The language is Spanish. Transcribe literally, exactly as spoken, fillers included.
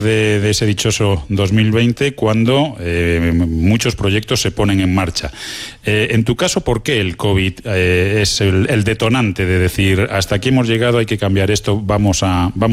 De, de ese dichoso dos mil veinte, cuando eh, muchos proyectos se ponen en marcha. Eh, en tu caso, ¿por qué el COVID eh, es el, el detonante de decir hasta aquí hemos llegado, hay que cambiar esto, vamos a... Vamos